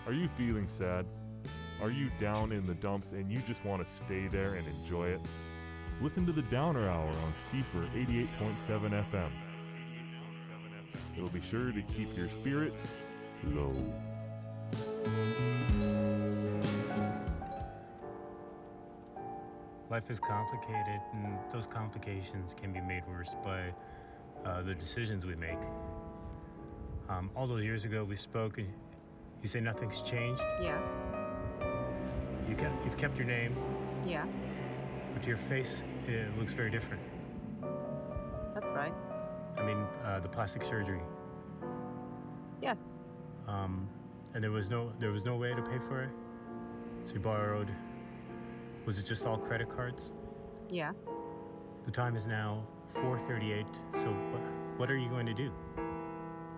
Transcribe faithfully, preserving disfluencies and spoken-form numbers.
Are you feeling sad? Are you down in the dumps and you just want to stay there and enjoy it? Listen to the Downer Hour on C F R eighty-eight point seven F M. It'll be sure to keep your spirits low. Life is complicated, and those complications can be made worse by uh, the decisions we make. Um, all those years ago, we spoke, and you say nothing's changed. Yeah. You kept, you've kept your name, Yeah. but your face it looks very different. That's right. I mean, uh, the plastic surgery. Yes. Um, and there was no there was no way to pay for it. So you borrowed. Was it just all credit cards? Yeah. The time is now four thirty-eight. So what, what are you going to do?